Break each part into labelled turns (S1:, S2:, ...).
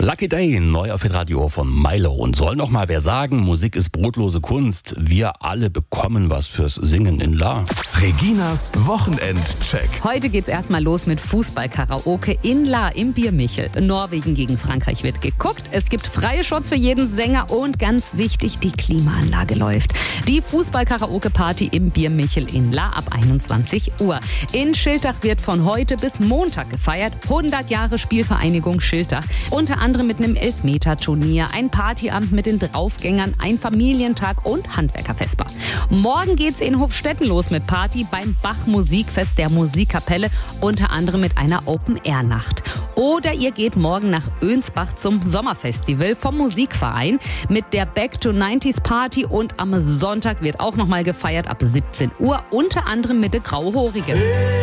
S1: Lucky Day, neu auf Hitradio von Milo. Und soll noch mal wer sagen, Musik ist brotlose Kunst. Wir alle bekommen was fürs Singen in La.
S2: Reginas Wochenendcheck.
S3: Heute geht's erstmal los mit Fußball-Karaoke in La im Biermichel. Norwegen gegen Frankreich wird geguckt. Es gibt freie Shots für jeden Sänger und ganz wichtig, die Klimaanlage läuft. Die Fußball-Karaoke-Party im Biermichel in La ab 21 Uhr. In Schiltach wird von heute bis Montag gefeiert. 100 Jahre Spielvereinigung Schiltach. Unter anderem mit einem Elfmeter-Turnier, ein Partyabend mit den Draufgängern, ein Familientag und Handwerkerfestbar. Morgen geht's in Hofstetten los mit Party beim Bach-Musikfest der Musikkapelle, unter anderem mit einer Open-Air-Nacht. Oder ihr geht morgen nach Önsbach zum Sommerfestival vom Musikverein mit der Back-to-90s-Party und am Sonntag wird auch nochmal gefeiert ab 17 Uhr, unter anderem mit der Grauhorige.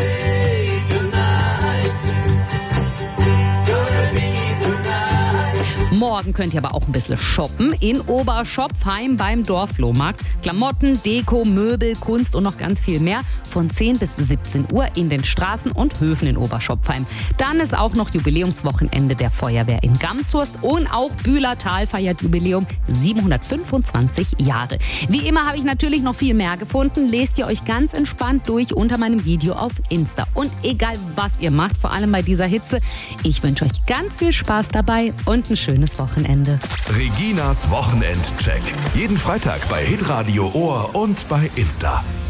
S3: Morgen könnt ihr aber auch ein bisschen shoppen in Oberschopfheim beim Dorflohmarkt. Klamotten, Deko, Möbel, Kunst und noch ganz viel mehr von 10 bis 17 Uhr in den Straßen und Höfen in Oberschopfheim. Dann ist auch noch Jubiläumswochenende der Feuerwehr in Gamshurst und auch Bühlertal feiert Jubiläum 725 Jahre. Wie immer habe ich natürlich noch viel mehr gefunden. Lest ihr euch ganz entspannt durch unter meinem Video auf Insta. Und egal was ihr macht, vor allem bei dieser Hitze, ich wünsche euch ganz viel Spaß dabei und ein schönes Wochenende.
S2: Reginas Wochenendcheck. Jeden Freitag bei Hitradio Ohr und bei Insta.